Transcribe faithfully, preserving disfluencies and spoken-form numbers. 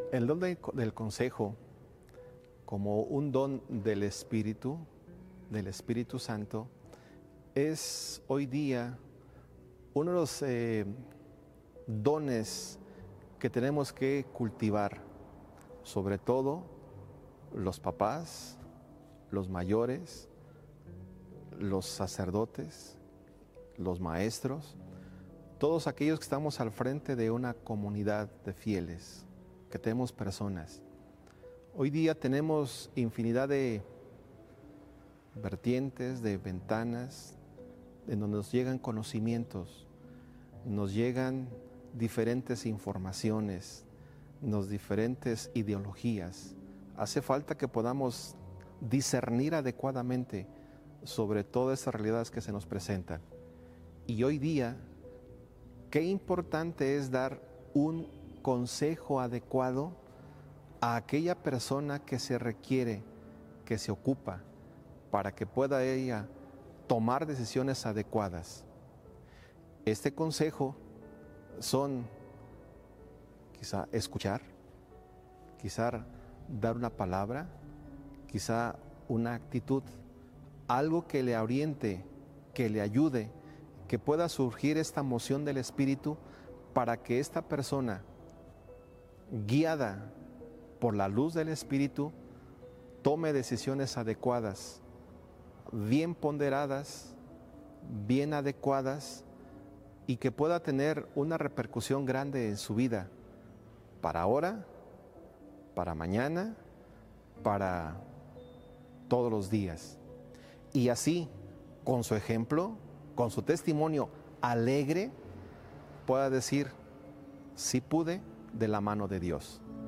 El don de- del consejo, como un don del Espíritu, del Espíritu Santo, es hoy día uno de los eh, dones que tenemos que cultivar, sobre todo los papás, los mayores, los sacerdotes, los maestros, todos aquellos que estamos al frente de una comunidad de fieles, que tenemos personas. Hoy día tenemos infinidad de vertientes, de ventanas, en donde nos llegan conocimientos, nos llegan diferentes informaciones, nos diferentes ideologías. Hace falta que podamos discernir adecuadamente sobre todas esas realidades que se nos presentan. Y hoy día, qué importante es dar un consejo adecuado a aquella persona que se requiere, que se ocupa, para que pueda ella tomar decisiones adecuadas. Este consejo son quizá escuchar, quizá dar una palabra, quizá una actitud, algo que le oriente, que le ayude, que pueda surgir esta moción del Espíritu para que esta persona, guiada por la luz del Espíritu, tome decisiones adecuadas, bien ponderadas, bien adecuadas, y que pueda tener una repercusión grande en su vida, para ahora, para mañana, para todos los días. Y así, con su ejemplo, con su testimonio alegre, pueda decir, sí pude de la mano de Dios.